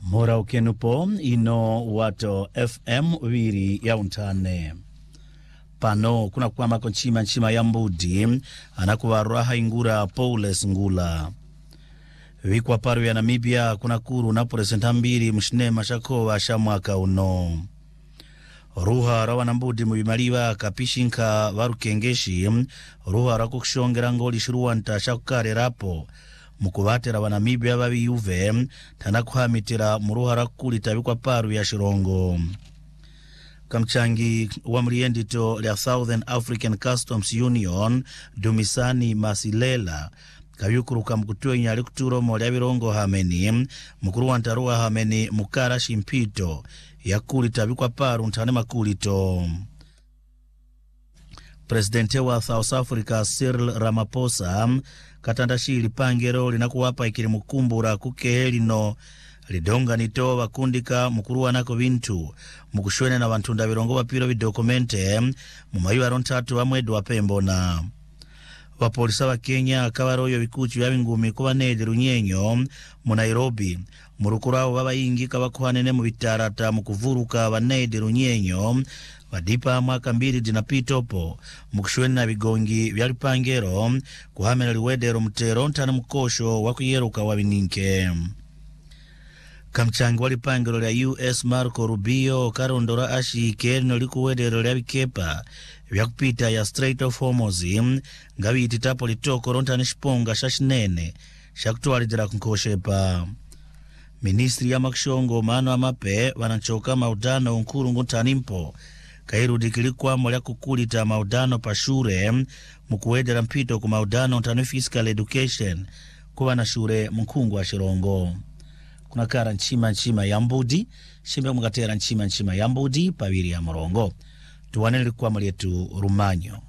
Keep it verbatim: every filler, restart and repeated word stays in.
Mora ukenupo ino wato F M wiri ya untane. Pano kuna kwama konchima nchima ya mbudi anakuwa raha ingura Paules Ngula. Wikwa paru ya Namibia kuna kuru na presenta mbili mshine mashako wa shamwaka uno. Ruha rawa nambudi mwimaliwa kapishinka waru kengeshi. Ruha rakukushongera ngoli shiruwanta shakukare rapo. Mukubatera wa Namibia babi yuve tanakuhamitira muruha rakulita wikwa paru ya shirongo. Kamchangi wa mriendito lya Southern African Customs Union Dumisani Masilela kavyukuruka mkutuwe nyali kuturo molia virongo hameni mkuru wantarua hameni mukara shimpito ya kulita wikwa paru ntane makulito. Presidente wa South Africa Cyril Ramaphosa katandashi lipangero linakuwapa ikiri mukumbura kukeheli no lidonga nito wakundika mukuru wanako bintu mukushwene na wantunda virongo wapiro vidokumente mumayu arontatu wa mwedu wa pembona. Wapolisa wa Kenya kawaroyo vikuchi ya ngumi kuwa nedi runyenyo mu Nairobi murukurao baba ingi kawakuhanene mu bitarata mukuvuruka wa nedi runyenyo wadipa mwaka mbili dinapitopo mukushwene na vigongi vya lipangero kuhamena liwedero mtero ntana mkosho wakuyeruka wa vininke. Kamchangi wali pangelo ya U S Marco Rubio karondora ashi kerino likuwedero lya vikepa vya kupita ya Strait of Hormuz ngawi ititapo litoko rontani shiponga shashinene shakutuwalidira kunkoshepa. Ministri ya makshongo mano amape wanachoka maudano unkuru nguntanimpo kairudikilikuwa molya kukulita maudano pashure mukuwedera mpito ku maudano ntani fiscal education kuwa na shure mkungu wa shirongo. Kuna kara nchima nchima ya mbudi shimbe mukatera nchima nchima ya mbudi paviri ya morongo tuwanele kwa mlietu Rumanyo.